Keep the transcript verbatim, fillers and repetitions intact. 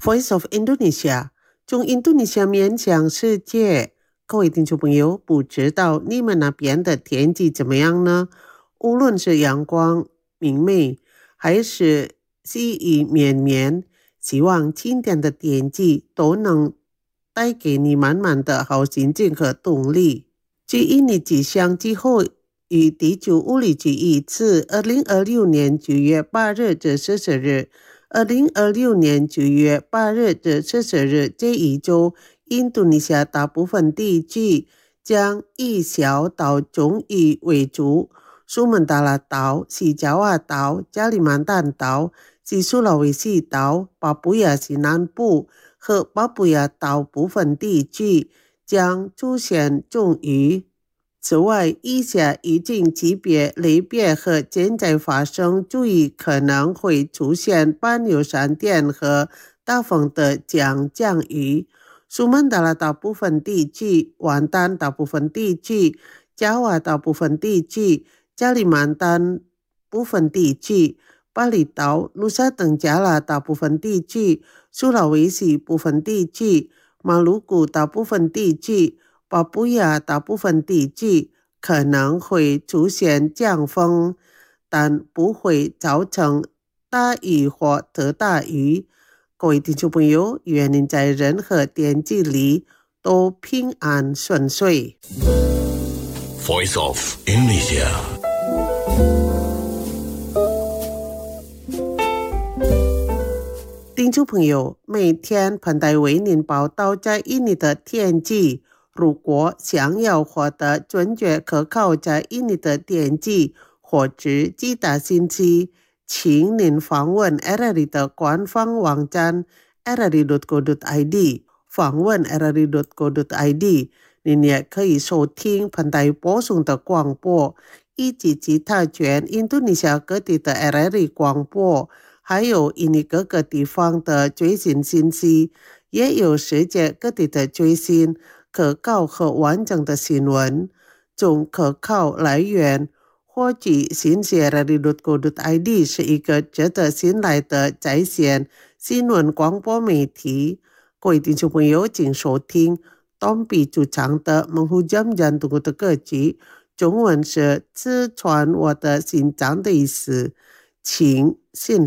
Voice of Indonesia 从印度尼西亚面向世界。各位听众朋友，不知道你们那边的天气怎么样呢？无论是阳光明媚还是细雨绵绵，希望今天的天气都能带给你满满的好心情和动力。据印尼气象机构与地球物理局预测，二零二六年九月八日至十四日二零二六年九月八日至十四日这一周，印度尼西亚大部分地区将以小到中雨为主，苏门答腊岛、西爪哇岛、加里曼丹岛、西苏拉威西岛、巴布亚西南部和巴布亚岛部分地区将出现重雨。此外，以下预警级别类别和正在发生，注意可能会出现伴有闪电和大风的强降雨。苏门答腊大部分地区、掼蛋大部分地区、爪哇大部分地区、加里曼丹部分地区、巴厘岛、努沙登加拉大部分地区、苏拉威西部分地区、马鲁古大部分地区、巴布亚大部分地区可能会出现降风，但不会造成大雨或特大雨。各位听众朋友，愿您在任何天气里都平安顺遂。 Voice of Indonesia。 听众朋友，每天彭代为您报道在印尼的天气。如果想要获得准确可靠在印尼的天气或者其他信息，请您访问 R R I 的官方网站 r r i dot co dot i d， 访问 r r i dot co dot i d， 您也可以收听彭代播送的广播，以及其他全印度尼西亚各地的 R R I 广播，还有印尼各个地方的最新信息，也有世界各地的最新可靠和完整的新闻。从可靠来源获取信息 r r i dot co dot i d 是一个值得信赖的在线新闻广播媒体。各位听众朋友，请收听东比主唱的《menghujam jantung》的歌曲，中文是刺穿我的心脏的意思，请信